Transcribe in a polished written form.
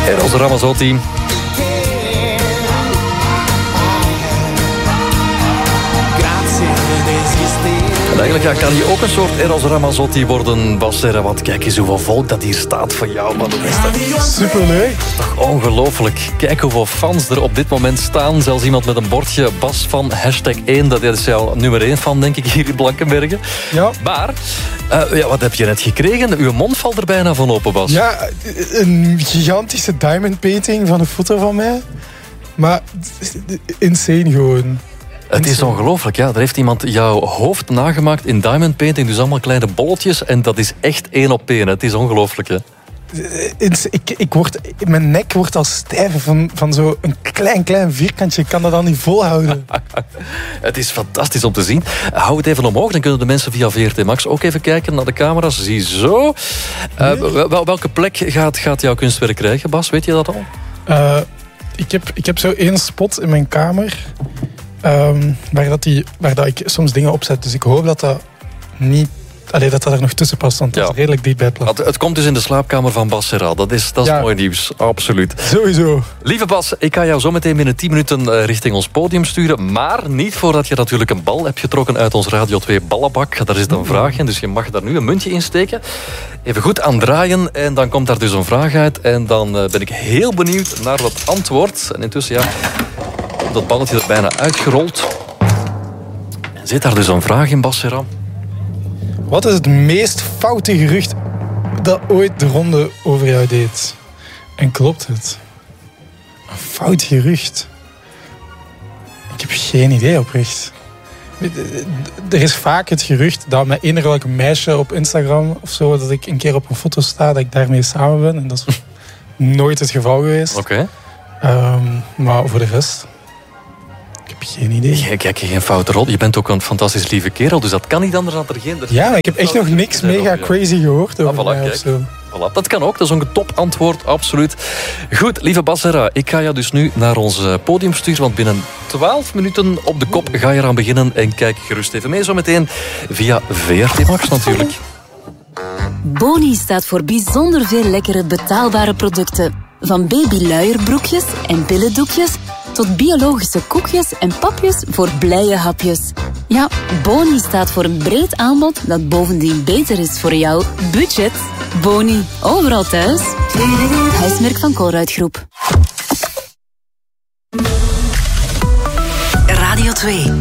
Eros Ramazzotti. En eigenlijk kan je ook een soort Eros Ramazzotti worden, Bas Serra. Want kijk eens hoeveel volk dat hier staat voor jou. Man. Dat is superleuk. Toch ongelooflijk. Kijk hoeveel fans er op dit moment staan. Zelfs iemand met een bordje Bas van #1. Dat is jouw nummer 1 fan, denk ik, hier in Blankenbergen. Ja. Maar, wat heb je net gekregen? Uw mond valt er bijna van open, Bas. Ja, een gigantische diamond painting van een foto van mij. Maar insane gewoon. Het is ongelooflijk, ja. Er heeft iemand jouw hoofd nagemaakt in diamond painting. Dus allemaal kleine bolletjes. En dat is echt 1 op 1. Het is ongelooflijk, hè. Mijn nek wordt al stijf van zo'n klein vierkantje. Ik kan dat dan niet volhouden. Het is fantastisch om te zien. Hou het even omhoog, dan kunnen de mensen via VRT Max ook even kijken naar de camera's. Ziezo. Welke plek gaat jouw kunstwerk krijgen, Bas? Weet je dat al? Ik heb zo 1 spot in mijn kamer waar dat ik soms dingen opzet. Dus ik hoop dat dat niet... dat er nog tussen past, want dat is redelijk diep bij het plafond. Het komt dus in de slaapkamer van Bas Serra. Dat is mooi nieuws, absoluut. Sowieso. Lieve Bas, ik ga jou zo meteen binnen 10 minuten richting ons podium sturen. Maar niet voordat je natuurlijk een bal hebt getrokken uit ons Radio 2 ballenbak. Daar zit een vraag in, dus je mag daar nu een muntje in steken. Even goed aan draaien en dan komt daar dus een vraag uit. En dan ben ik heel benieuwd naar dat antwoord. En intussen, dat balletje er bijna uitgerold. En zit daar dus een vraag in, Bas Serra? Wat is het meest foute gerucht dat ooit de ronde over jou deed? En klopt het? Een fout gerucht? Ik heb geen idee oprecht. Er is vaak het gerucht dat met eender meisje op Instagram of zo, dat ik een keer op een foto sta, dat ik daarmee samen ben. En dat is nooit het geval geweest. Oké. Maar voor de rest... Ik heb geen idee. Kijk, geen foute rol. Je bent ook een fantastisch lieve kerel, dus dat kan niet anders dan er geen... Ja, maar ik heb echt nog niks mega crazy gehoord over mij of zo. Voilà, dat kan ook, dat is een topantwoord, absoluut. Goed, lieve Bas Serra, ik ga jou dus nu naar ons podium sturen, want binnen 12 minuten op de kop ga je eraan beginnen. En kijk gerust even mee zometeen via VRT Max natuurlijk. Boni staat voor bijzonder veel lekkere betaalbare producten. Van babyluierbroekjes en billendoekjes tot biologische koekjes en papjes voor blije hapjes. Ja, Boni staat voor een breed aanbod dat bovendien beter is voor jouw budget. Boni, overal thuis. Huismerk van Colruyt Groep. Radio 2.